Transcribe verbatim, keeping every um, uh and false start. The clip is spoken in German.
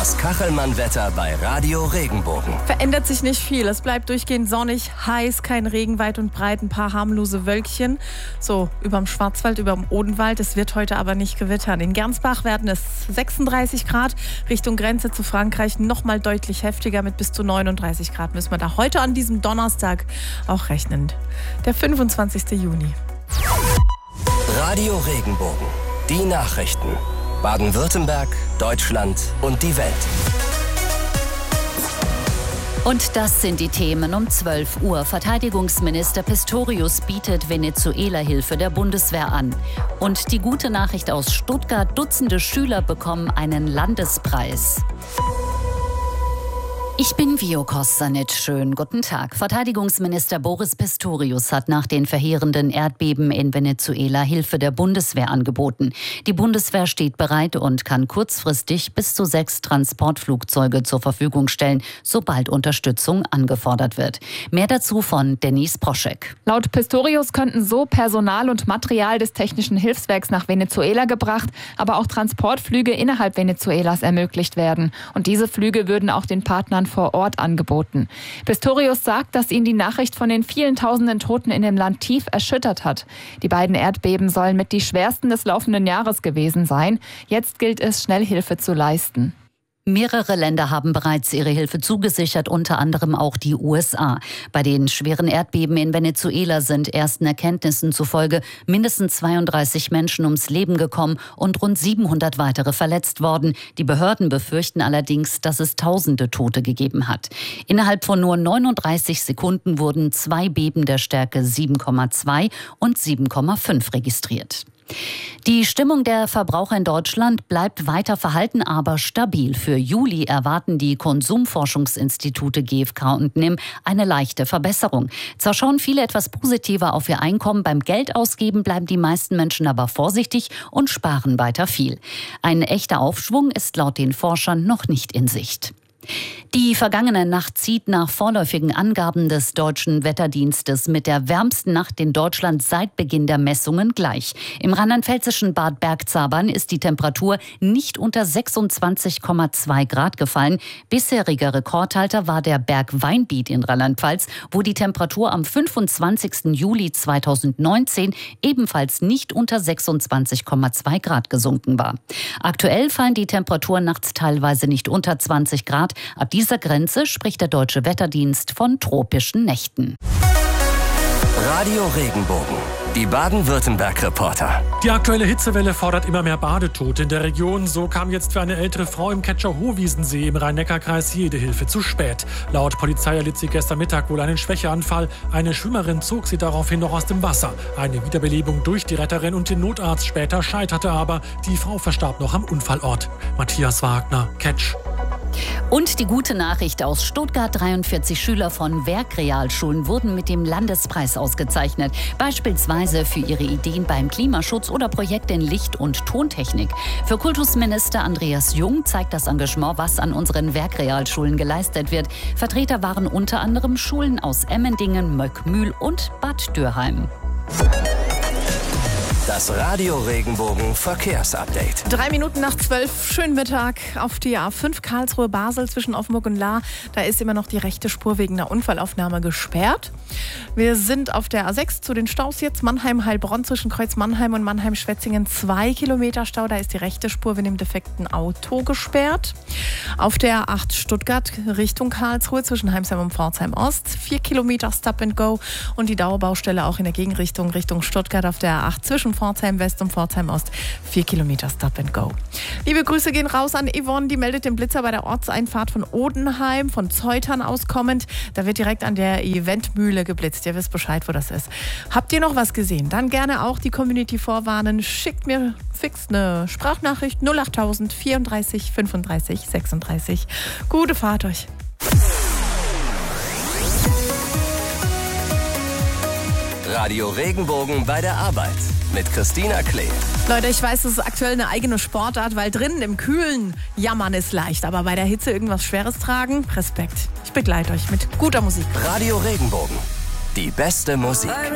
Das Kachelmann-Wetter bei Radio Regenbogen. Verändert sich nicht viel. Es bleibt durchgehend sonnig, heiß, kein Regen, weit und breit, ein paar harmlose Wölkchen. So, überm Schwarzwald, überm Odenwald. Es wird heute aber nicht gewittern. In Gernsbach werden es sechsunddreißig Grad. Richtung Grenze zu Frankreich nochmal deutlich heftiger mit bis zu neununddreißig Grad. Müssen wir da heute an diesem Donnerstag auch rechnen. Der fünfundzwanzigste Juni. Radio Regenbogen. Die Nachrichten. Baden-Württemberg, Deutschland und die Welt. Und das sind die Themen um zwölf Uhr. Verteidigungsminister Pistorius bietet Venezuela-Hilfe der Bundeswehr an. Und die gute Nachricht aus Stuttgart: Dutzende Schüler bekommen einen Landespreis. Ich bin Vio Kostanic. Schönen guten Tag. Verteidigungsminister Boris Pistorius hat nach den verheerenden Erdbeben in Venezuela Hilfe der Bundeswehr angeboten. Die Bundeswehr steht bereit und kann kurzfristig bis zu sechs Transportflugzeuge zur Verfügung stellen, sobald Unterstützung angefordert wird. Mehr dazu von Denise Proschek. Laut Pistorius könnten so Personal und Material des Technischen Hilfswerks nach Venezuela gebracht, aber auch Transportflüge innerhalb Venezuelas ermöglicht werden. Und diese Flüge würden auch den Partnern vor Ort angeboten. Pistorius sagt, dass ihn die Nachricht von den vielen tausenden Toten in dem Land tief erschüttert hat. Die beiden Erdbeben sollen mit die schwersten des laufenden Jahres gewesen sein. Jetzt gilt es, schnell Hilfe zu leisten. Mehrere Länder haben bereits ihre Hilfe zugesichert, unter anderem auch die U S A. Bei den schweren Erdbeben in Venezuela sind ersten Erkenntnissen zufolge mindestens zweiunddreißig Menschen ums Leben gekommen und rund siebenhundert weitere verletzt worden. Die Behörden befürchten allerdings, dass es tausende Tote gegeben hat. Innerhalb von nur neununddreißig Sekunden wurden zwei Beben der Stärke sieben Komma zwei und sieben Komma fünf registriert. Die Stimmung der Verbraucher in Deutschland bleibt weiter verhalten, aber stabil. Für Juli erwarten die Konsumforschungsinstitute G f K und N I M eine leichte Verbesserung. Zwar schauen viele etwas positiver auf ihr Einkommen, beim Geldausgeben bleiben die meisten Menschen aber vorsichtig und sparen weiter viel. Ein echter Aufschwung ist laut den Forschern noch nicht in Sicht. Die vergangene Nacht zieht nach vorläufigen Angaben des Deutschen Wetterdienstes mit der wärmsten Nacht in Deutschland seit Beginn der Messungen gleich. Im rheinland-pfälzischen Bad Bergzabern ist die Temperatur nicht unter sechsundzwanzig Komma zwei Grad gefallen. Bisheriger Rekordhalter war der Berg Weinbiet in Rheinland-Pfalz, wo die Temperatur am fünfundzwanzigsten Juli zweitausendneunzehn ebenfalls nicht unter sechsundzwanzig Komma zwei Grad gesunken war. Aktuell fallen die Temperaturen nachts teilweise nicht unter zwanzig Grad. Ab dieser Grenze spricht der Deutsche Wetterdienst von tropischen Nächten. Radio Regenbogen. Die Baden-Württemberg-Reporter. Die aktuelle Hitzewelle fordert immer mehr Badetote in der Region. So kam jetzt für eine ältere Frau im Ketscher Hohwiesensee im Rhein-Neckar-Kreis jede Hilfe zu spät. Laut Polizei erlitt sie gestern Mittag wohl einen Schwächeanfall. Eine Schwimmerin zog sie daraufhin noch aus dem Wasser. Eine Wiederbelebung durch die Retterin und den Notarzt später scheiterte aber. Die Frau verstarb noch am Unfallort. Matthias Wagner, Ketsch. Und die gute Nachricht aus Stuttgart: dreiundvierzig Schüler von Werkrealschulen wurden mit dem Landespreis ausgezeichnet. Beispielsweise für ihre Ideen beim Klimaschutz oder Projekte in Licht- und Tontechnik. Für Kultusminister Andreas Jung zeigt das Engagement, was an unseren Werkrealschulen geleistet wird. Vertreter waren unter anderem Schulen aus Emmendingen, Möckmühl und Bad Dürheim. Das Radio Regenbogen Verkehrsupdate. Drei Minuten nach zwölf, schönen Mittag auf die A fünf Karlsruhe-Basel zwischen Offenburg und Lahr. Da ist immer noch die rechte Spur wegen einer Unfallaufnahme gesperrt. Wir sind auf der A sechs zu den Staus jetzt. Mannheim-Heilbronn zwischen Kreuz Mannheim und Mannheim-Schwetzingen zwei Kilometer Stau. Da ist die rechte Spur wegen dem defekten Auto gesperrt. Auf der A acht Stuttgart Richtung Karlsruhe zwischen Heimsheim und Pforzheim Ost. Vier Kilometer Stop and Go. Und die Dauerbaustelle auch in der Gegenrichtung Richtung Stuttgart auf der A acht zwischen Pforzheim West und Pforzheim Ost. Vier Kilometer Stop and Go. Liebe Grüße gehen raus an Yvonne, die meldet den Blitzer bei der Ortseinfahrt von Odenheim, von Zeutern aus kommend. Da wird direkt an der Eventmühle geblitzt. Ihr wisst Bescheid, wo das ist. Habt ihr noch was gesehen? Dann gerne auch die Community vorwarnen. Schickt mir fix eine Sprachnachricht null achttausend vierunddreißig fünfunddreißig sechsunddreißig. Gute Fahrt euch. Radio Regenbogen bei der Arbeit mit Christina Klee. Leute, ich weiß, das ist aktuell eine eigene Sportart, weil drinnen im Kühlen jammern ist leicht, aber bei der Hitze irgendwas Schweres tragen, Respekt. Ich begleite euch mit guter Musik. Radio Regenbogen, die beste Musik.